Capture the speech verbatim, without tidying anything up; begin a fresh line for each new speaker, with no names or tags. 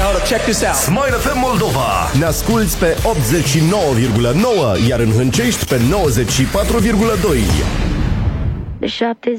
Now, hold up, check this out.
Smile F M Moldova.
Ne asculți pe optzeci și nouă virgulă nouă, iar în Hâncești pe nouăzeci și patru virgulă doi.
De șapte